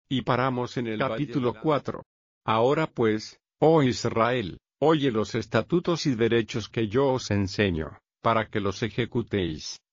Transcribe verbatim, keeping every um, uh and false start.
Y paramos en el capítulo cuatro. Ahora pues, oh Israel, oye los estatutos y derechos que yo os enseño, para que los ejecutéis.